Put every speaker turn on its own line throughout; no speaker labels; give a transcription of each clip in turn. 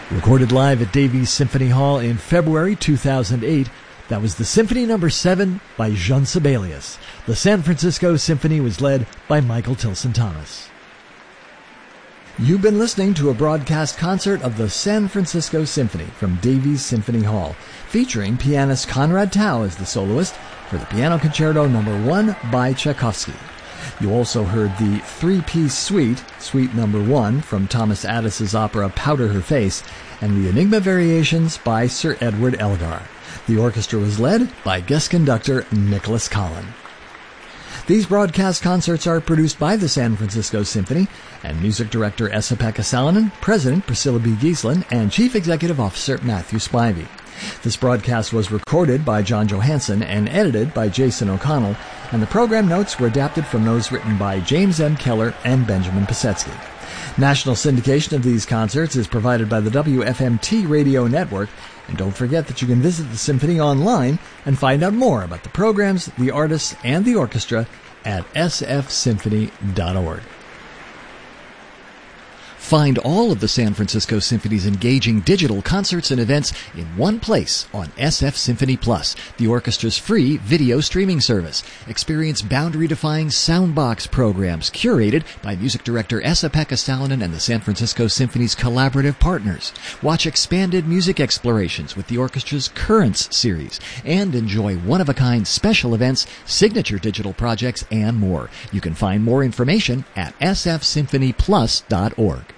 Recorded live at Davies Symphony Hall in February 2008, that was the Symphony No. 7 by Jean Sibelius. The San Francisco Symphony was led by Michael Tilson Thomas. You've been listening to a broadcast concert of the San Francisco Symphony from Davies Symphony Hall, featuring pianist Conrad Tao as the soloist for the Piano Concerto No. 1 by Tchaikovsky. You also heard the three-piece suite, Suite No. 1 from Thomas Addis's opera Powder Her Face, and the Enigma Variations by Sir Edward Elgar. The orchestra was led by guest conductor Nicholas Collin. These broadcast concerts are produced by the San Francisco Symphony and music director Esa-Pekka Salonen, president Priscilla B. Giesland, and chief executive officer Matthew Spivey. This broadcast was recorded by John Johansson and edited by Jason O'Connell, and the program notes were adapted from those written by James M. Keller and Benjamin Pisetsky. National syndication of these concerts is provided by the WFMT radio network, and don't forget that you can visit the Symphony online and find out more about the programs, the artists, and the orchestra at sfsymphony.org. Find all of the San Francisco Symphony's engaging digital concerts and events in one place on SF Symphony Plus, the orchestra's free video streaming service. Experience boundary-defying soundbox programs curated by music director Esa-Pekka Salonen and the San Francisco Symphony's collaborative partners. Watch expanded music explorations with the orchestra's Currents series, and enjoy one-of-a-kind special events, signature digital projects, and more. You can find more information at sfsymphonyplus.org.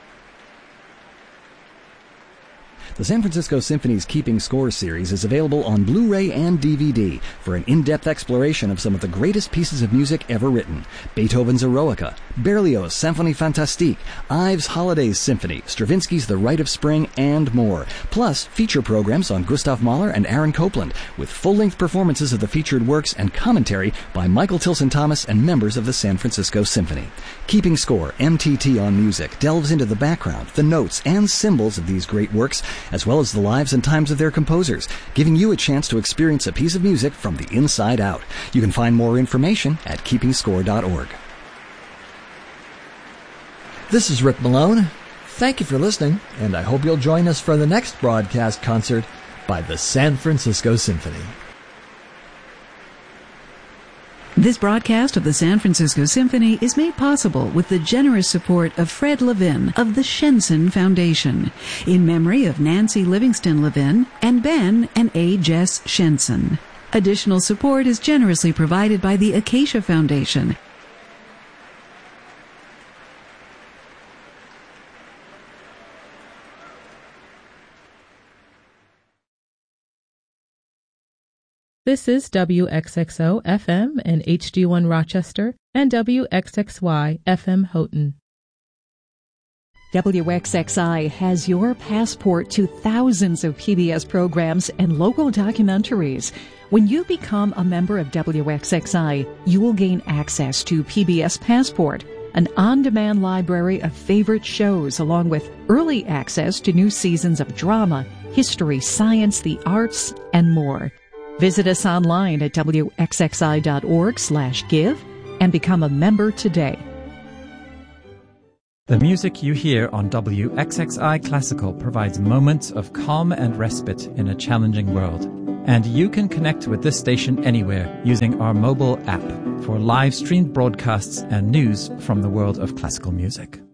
The San Francisco Symphony's Keeping Score series is available on Blu-ray and DVD for an in-depth exploration of some of the greatest pieces of music ever written. Beethoven's Eroica, Berlioz' Symphonie Fantastique, Ives' Holidays Symphony, Stravinsky's The Rite of Spring, and more. Plus, feature programs on Gustav Mahler and Aaron Copland, with full-length performances of the featured works and commentary by Michael Tilson Thomas and members of the San Francisco Symphony. Keeping Score, MTT on Music, delves into the background, the notes, and symbols of these great works, as well as the lives and times of their composers, giving you a chance to experience a piece of music from the inside out. You can find more information at keepingscore.org.
This is Rick Malone. Thank you for listening, and I hope you'll join us for the next broadcast concert by the San Francisco Symphony.
This broadcast of the San Francisco Symphony is made possible with the generous support of Fred Levin of the Shenson Foundation, in memory of Nancy Livingston Levin and Ben and A. Jess Shenson. Additional support is generously provided by the Acacia Foundation.
This is WXXO FM and HD1 Rochester and WXXY FM Houghton.
WXXI has your passport to thousands of PBS programs and local documentaries. When you become a member of WXXI, you will gain access to PBS Passport, an on-demand library of favorite shows, along with early access to new seasons of drama, history, science, the arts, and more. Visit us online at wxxi.org/give and become a member today.
The music you hear on WXXI Classical provides moments of calm and respite in a challenging world. And you can connect with this station anywhere using our mobile app for live-streamed broadcasts and news from the world of classical music.